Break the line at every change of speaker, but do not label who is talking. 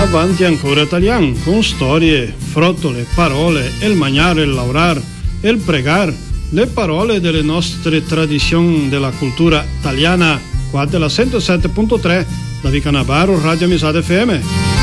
Avanti ancora italiano, con storie, frottole, parole, il mangiare, il lavorar, il pregar, le parole delle nostre tradizioni della cultura italiana, qua della 107.3 da Vicanabaro, Radio Misade FM.